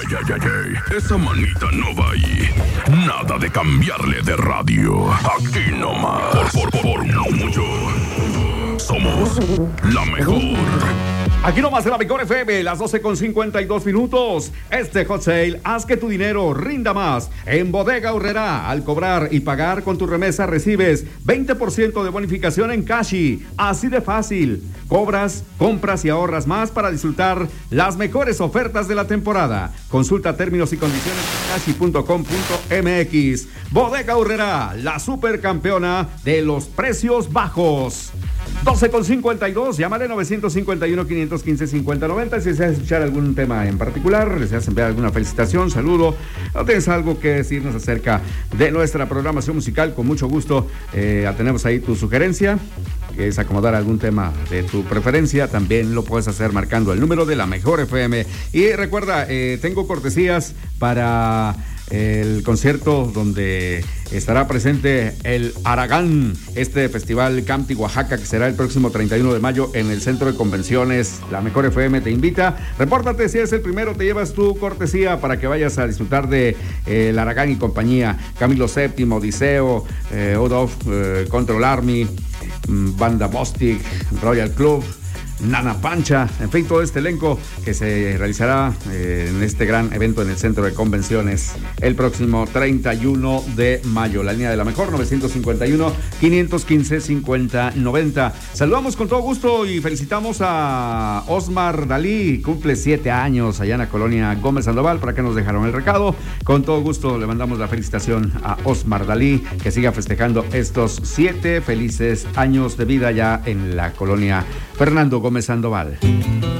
Esa manita no va ahí. Nada de cambiarle de radio. Aquí nomás. Por mucho. Somos la mejor. Aquí nomás en la mejor FM, las 12:52. Este hot sale, haz que tu dinero rinda más. En Bodega Aurrerá, al cobrar y pagar con tu remesa recibes 20% de bonificación en Cashi. Así de fácil. Cobras, compras y ahorras más para disfrutar las mejores ofertas de la temporada. Consulta términos y condiciones en cashi.com.mx. Bodega Aurrerá, la supercampeona de los precios bajos. 12:52, llámale 951-515-5090 si deseas escuchar algún tema en particular, deseas enviar alguna felicitación, saludo, o tienes algo que decirnos acerca de nuestra programación musical, con mucho gusto tenemos ahí tu sugerencia, que es acomodar algún tema de tu preferencia, también lo puedes hacer marcando el número de la mejor FM. Y recuerda, tengo cortesías para el concierto donde estará presente el Aragán, este festival Campti Oaxaca, que será el próximo 31 de mayo en el Centro de Convenciones. La Mejor FM te invita. Repórtate, si eres el primero, te llevas tu cortesía para que vayas a disfrutar de el Aragán y compañía. Camilo VII, Odiseo, Odov, Control Army, Banda Bostic, Royal Club, Nana Pancha, en fin, todo este elenco que se realizará en este gran evento en el Centro de Convenciones el próximo 31 de mayo. La línea de la mejor, 951-515-5090. Saludamos con todo gusto y felicitamos a Osmar Dalí, cumple 7 años allá en la colonia Gómez Sandoval. Por acá nos dejaron el recado. Con todo gusto le mandamos la felicitación a Osmar Dalí, que siga festejando estos 7 felices años de vida ya en la colonia Fernando Gómez Sandoval.